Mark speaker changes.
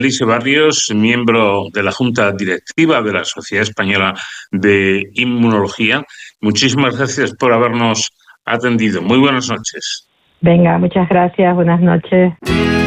Speaker 1: Elise Barrios, miembro de la Junta Directiva de la Sociedad Española de Inmunología. Muchísimas gracias por habernos atendido. Muy buenas noches.
Speaker 2: Venga, muchas gracias. Buenas noches.